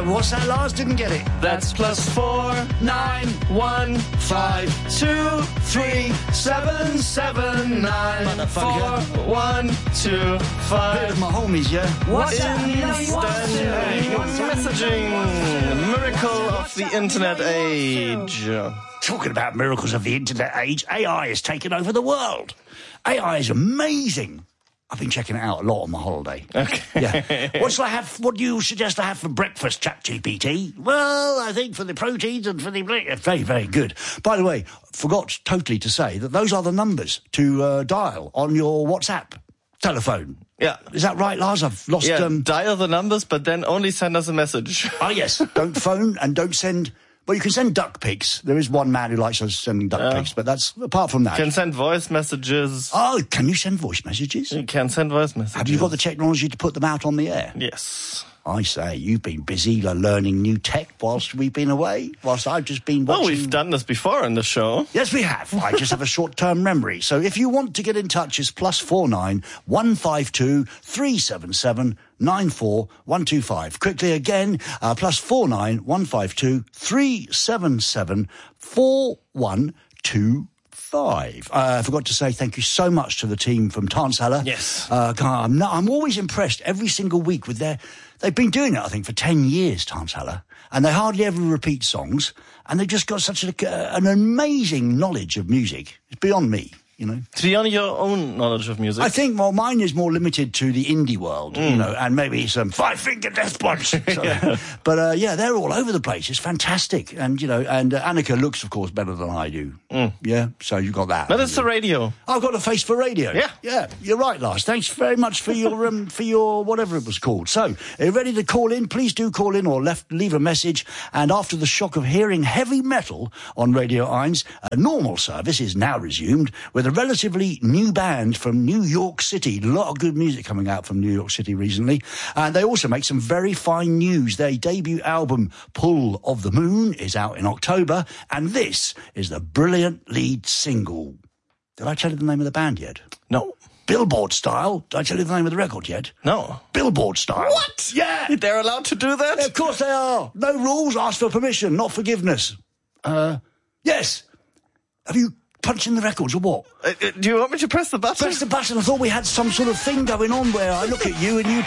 What's that, Lars? Didn't get it. That's +4 9 1 5 2 3 7 7 9 4 1 2 5. My homies, yeah. What's messaging? Miracle of the internet age. Talking about miracles of the internet age, AI has taken over the world. AI is amazing. I've been checking it out a lot on my holiday. Okay. Yeah. What do you suggest I have for breakfast, ChatGPT? Well, I think for the proteins and for the... Very, very good. By the way, forgot totally to say that those are the numbers to dial on your WhatsApp telephone. Yeah. Is that right, Lars? I've lost... dial the numbers, but then only send us a message. Oh, yes. Don't phone and don't send... Well, you can send duck pics. There is one man who likes us sending duck pics, but that's apart from that. You can send voice messages. Oh, can you send voice messages? You can send voice messages. Have you got the technology to put them out on the air? Yes. I say, you've been busy learning new tech whilst we've been away, whilst I've just been watching... Oh, we've done this before in the show. Yes, we have. I just have a short-term memory. So if you want to get in touch, it's +49 152 377 94125. Quickly again, +49 152 377 4125. I forgot to say thank you so much to the team from Tanzhaller. Yes. I'm always impressed every single week with they've been doing it, I think, for 10 years, Tanzhaller, and they hardly ever repeat songs, and they've just got such an amazing knowledge of music. It's beyond me. You know, beyond your own knowledge of music. I think, well, mine is more limited to the indie world, you know, and maybe some Five Finger Death Punch. Yeah. But they're all over the place. It's fantastic, and you know, and Annika looks, of course, better than I do. Yeah, so you got that. But it's the radio. I've got a face for radio. Yeah, you're right, Lars. Thanks very much for your whatever it was called. So, are you ready to call in? Please do call in or leave a message. And after the shock of hearing heavy metal on Radio 1, a normal service is now resumed with a relatively new band from New York City. A lot of good music coming out from New York City recently. And they also make some very fine news. Their debut album, Pull of the Moon, is out in October. And this is the brilliant lead single. Did I tell you the name of the band yet? No. Billboard Style. Did I tell you the name of the record yet? No. Billboard Style. What? Yeah. They're allowed to do that? Yeah, of course they are. No rules. Ask for permission, not forgiveness. Yes. Have you punched in the records or what? Do you want me to press the button? Press the button. I thought we had some sort of thing going on where I look at you and you